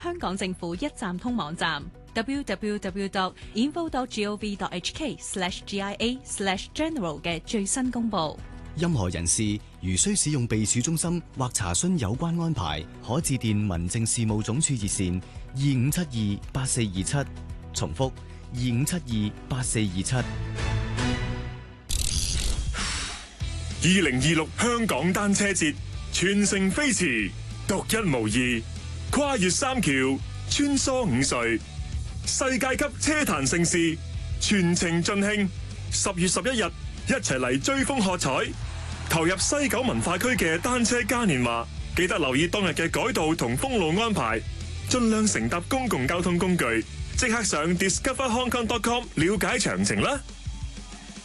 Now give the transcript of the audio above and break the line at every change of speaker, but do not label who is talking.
香港政府一站通網站 www.info.gov.hk/GIA/general 嘅最新公佈。
任何人士如需使用避暑中心或查詢有關安排，可致電民政事務總署熱線25728427，重複25728427。
2026香港單車節全城飛馳，獨一無二，跨越3橋，穿梭5隧，世界級車壇盛事，全程盡興。10月11日，一齊嚟追風喝彩，投入西九文化區嘅單車嘉年華。記得留意當日嘅改道同封路安排，盡量乘搭公共交通工具。即刻上 discoverhongkong.com 了解詳情啦。